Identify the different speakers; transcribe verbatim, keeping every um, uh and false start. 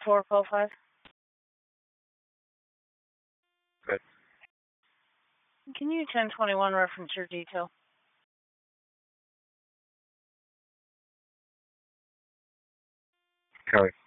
Speaker 1: four four five.
Speaker 2: Good.
Speaker 1: Can you ten twenty-one reference your detail?
Speaker 2: Kelly.